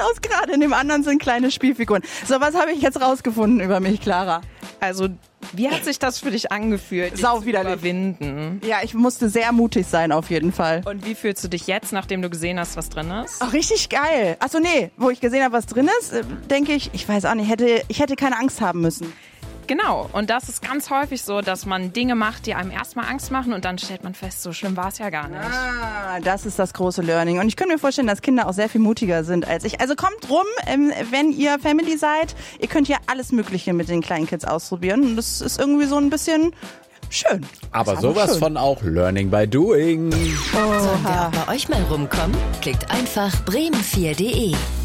aus gerade, in dem anderen sind kleine Spielfiguren. So, was habe ich jetzt rausgefunden über mich, Clara? Also, wie hat sich das für dich angefühlt, dich zu überwinden? Ja, ich musste sehr mutig sein auf jeden Fall. Und wie fühlst du dich jetzt, nachdem du gesehen hast, was drin ist? Ach, richtig geil. Achso, nee, wo ich gesehen habe, was drin ist, denke ich weiß auch nicht, ich hätte keine Angst haben müssen. Genau, und das ist ganz häufig so, dass man Dinge macht, die einem erstmal Angst machen und dann stellt man fest, so schlimm war es ja gar nicht. Ah, das ist das große Learning. Und ich könnte mir vorstellen, dass Kinder auch sehr viel mutiger sind als ich. Also kommt rum, wenn ihr Family seid. Ihr könnt ja alles Mögliche mit den kleinen Kids ausprobieren. Und das ist irgendwie so ein bisschen schön. Aber sowas von auch Learning by Doing. Sollen wir auch bei euch mal rumkommen? Klickt einfach bremen4.de.